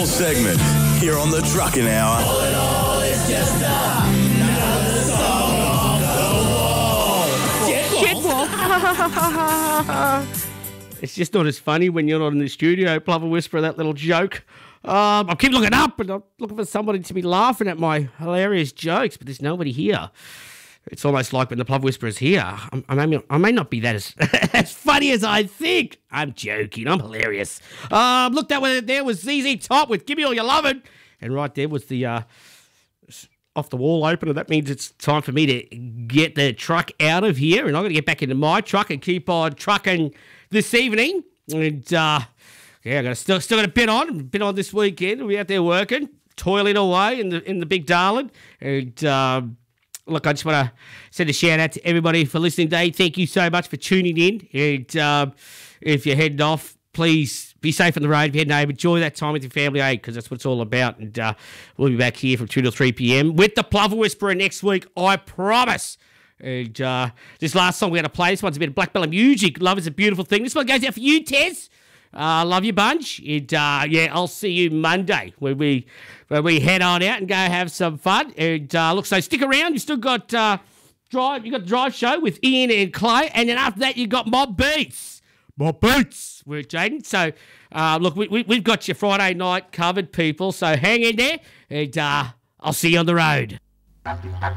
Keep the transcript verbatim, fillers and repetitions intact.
segment here on the Trucking Hour. All in all, it's just another song off the wall. Jet wall. It's just not as funny when you're not in the studio, Plover Whisperer, that little joke. Um, I keep looking up and I'm looking for somebody to be laughing at my hilarious jokes, but there's nobody here. It's almost like when the Plover Whisperer's here. I, I, may, I may not be that as, as funny as I think. I'm joking. I'm hilarious. Um, look, that one there was Z Z Top with Give Me All Your Lovin'. And right there was the uh, off the wall opener. That means it's time for me to get the truck out of here. And I'm going to get back into my truck and keep on trucking this evening. And uh, yeah, I got still still got a bit on. Been on this weekend. We're out there working, toiling away in the in the big darling. And um, look, I just want to send a shout out to everybody for listening today. Thank you so much for tuning in. And um, if you're heading off, please be safe on the road. If you're heading home, enjoy that time with your family, eh? Because that's what it's all about. And uh, we'll be back here from two to three p.m. with the Plover Whisperer next week, I promise. And uh, this last song we're going to play, this one's a bit of Black Bella music. Love is a beautiful thing. This one goes out for you, Tez. Uh, love you bunch. And uh, yeah, I'll see you Monday when we when we head on out and go have some fun. And uh, look, so stick around. You still got uh, drive. You got the drive show with Ian and Clay, and then after that you got Mob Beats. Mob Beats with Jaden. So uh, look, we, we we've got your Friday night covered, people. So hang in there, and uh, I'll see you on the road.